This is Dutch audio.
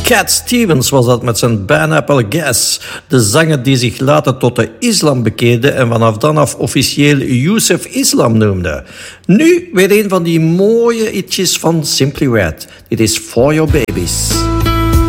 Cat Stevens was dat met zijn Pineapple Gas. De zanger die zich later tot de islam bekeerde en vanaf dan af officieel Yusuf Islam noemde. Nu weer een van die mooie hitjes van Simply Red. Dit is For Your Babies.